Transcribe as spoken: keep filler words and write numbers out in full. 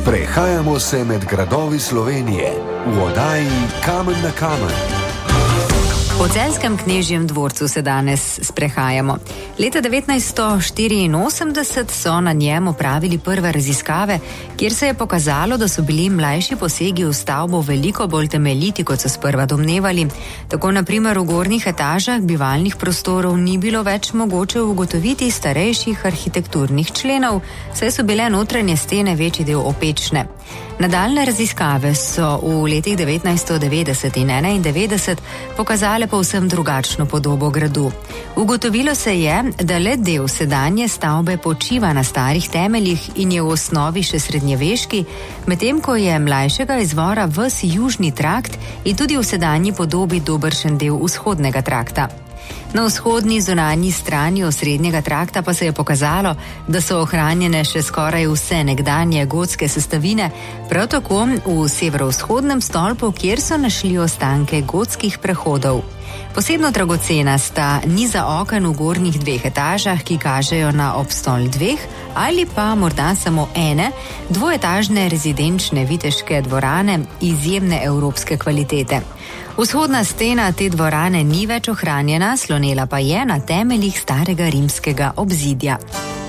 Sprehajamo se med gradovi Slovenije v oddaji Kamen na kamen. Po celjskem knežjem dvorcu se danes sprehajamo. Leta devetnajststo štiriinosemdeset so na njem opravili prve raziskave, kjer se je pokazalo, da so bili mlajši posegi v stavbo veliko bolj temeljiti, kot so sprva domnevali. Tako na primer v gornjih etažah bivalnih prostorov ni bilo več mogoče ugotoviti starejših arhitekturnih členov, saj so bile notranje stene večji del opečne. Nadaljne raziskave so v letih devetnajststo devetdeset in enaindevetdeset pokazale povsem drugačno podobo gradu. Ugotovilo se je, da le del sedanje stavbe počiva na starih temeljih in je v osnovi še srednjeveški, medtem ko je mlajšega izvora ves južni trakt in tudi v sedanji podobi dobršen del vzhodnega trakta. Na vzhodni zunanji strani osrednjega trakta pa se je pokazalo, da so ohranjene še skoraj vse nekdanje gotske sestavine, prav tako v severovzhodnem stolpu, kjer so našli ostanke gotskih prehodov. Posebno dragocena sta niza oken v gornjih dveh etažah, ki kažejo na obstoj dveh ali pa morda samo ene dvoetažne rezidenčne viteške dvorane izjemne evropske kvalitete. Vzhodna stena te dvorane ni več ohranjena, slonela pa je na temeljih starega rimskega obzidja.